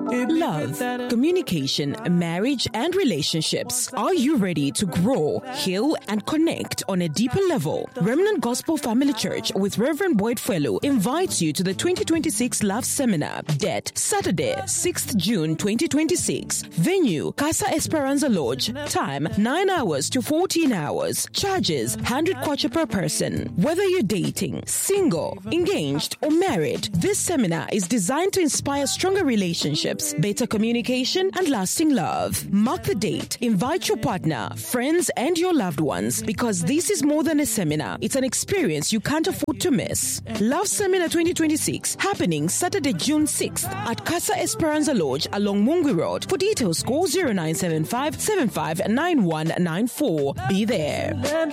Love, communication, marriage, and relationships. Are you ready to grow, heal, and connect on a deeper level? Remnant Gospel Family Church with Reverend Boyd Fellow invites you to the 2026 Love Seminar. Date, Saturday, 6th June 2026. Venue, Casa Esperanza Lodge. Time, 9 hours to 14 hours. Charges, 100 kwacha per person. Whether you're dating, single, engaged, or married, this seminar is designed to inspire stronger relationships, better communication, and lasting love. Mark the date. Invite your partner, friends, and your loved ones, because this is more than a seminar. It's an experience you can't afford to miss. Love Seminar 2026, happening Saturday, June 6th at Casa Esperanza Lodge along Mungwi Road. For details, call 0975 759194. Be there.